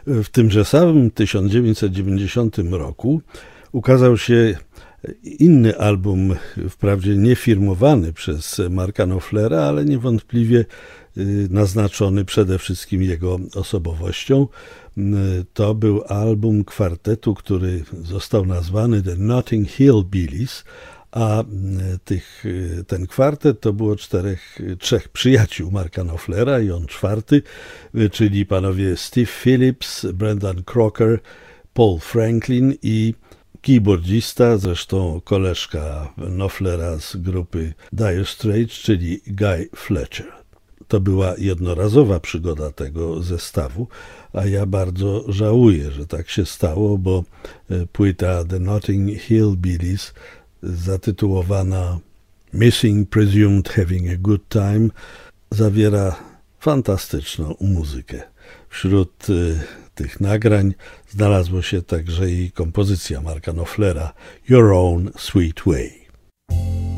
W tymże samym 1990 roku ukazał się inny album, wprawdzie nie firmowany przez Marka Knopflera, ale niewątpliwie naznaczony przede wszystkim jego osobowością. To był album kwartetu, który został nazwany The Notting Hill Billies, a ten kwartet to było trzech przyjaciół Marka Knopflera i on czwarty, czyli panowie Steve Phillips, Brendan Crocker, Paul Franklin i keyboardzista, zresztą koleżka Knopflera z grupy Dire Straits, czyli Guy Fletcher. To była jednorazowa przygoda tego zestawu, a ja bardzo żałuję, że tak się stało, bo płyta The Notting Hill Billies zatytułowana Missing Presumed Having a Good Time zawiera fantastyczną muzykę. Wśród tych nagrań znalazło się także i kompozycja Marka Knopflera Your Own Sweet Way.